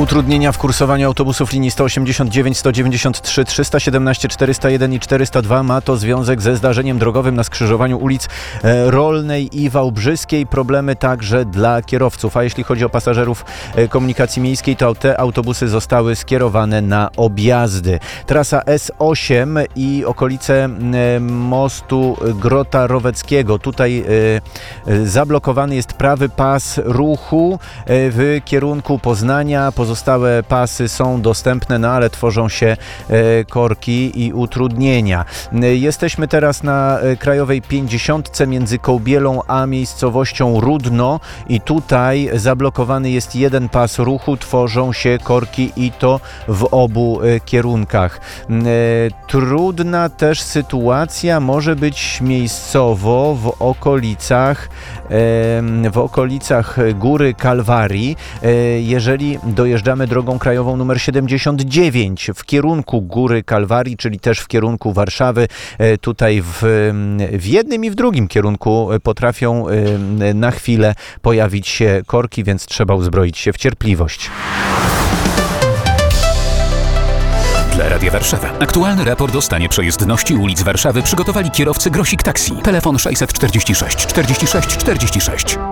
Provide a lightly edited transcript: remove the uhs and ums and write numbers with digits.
Utrudnienia w kursowaniu autobusów linii 189, 193, 317, 401 i 402 ma to związek ze zdarzeniem drogowym na skrzyżowaniu ulic Rolnej i Wałbrzyskiej. Problemy także dla kierowców. A jeśli chodzi o pasażerów komunikacji miejskiej, to te autobusy zostały skierowane na objazdy. Trasa S8 i okolice mostu Grota Roweckiego. Tutaj zablokowany jest prawy pas ruchu w kierunku Poznania. Pozostałe pasy są dostępne, no ale tworzą się korki i utrudnienia. Jesteśmy teraz na krajowej 50 między Kołbielą a miejscowością Rudno i tutaj zablokowany jest jeden pas ruchu, tworzą się korki i to w obu kierunkach. Trudna też sytuacja może być miejscowo w okolicach Góry Kalwarii, jeżeli dojeżdżamy drogą krajową numer 79 w kierunku Góry Kalwarii, czyli też w kierunku Warszawy. Tutaj w jednym i w drugim kierunku potrafią na chwilę pojawić się korki, więc trzeba uzbroić się w cierpliwość. Dla Radia Warszawa. Aktualny raport o stanie przejezdności ulic Warszawy przygotowali kierowcy Grosik Taxi. Telefon 646 46 46.